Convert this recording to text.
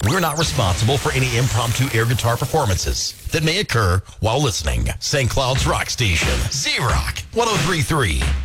We're not responsible for any impromptu air guitar performances that may occur while listening. St. Cloud's Rock Station, Z-Rock 103.3.